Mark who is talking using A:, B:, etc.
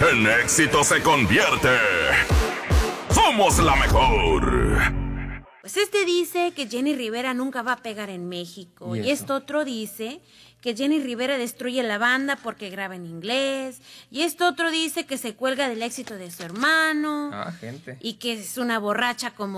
A: en éxito se convierte. ¡Somos la mejor!
B: Pues este dice que Jenny Rivera nunca va a pegar en México. Y este otro dice que Jenny Rivera destruye la banda porque graba en inglés. Y este otro dice que se cuelga del éxito de su hermano.
C: Gente.
B: Y que es una borracha como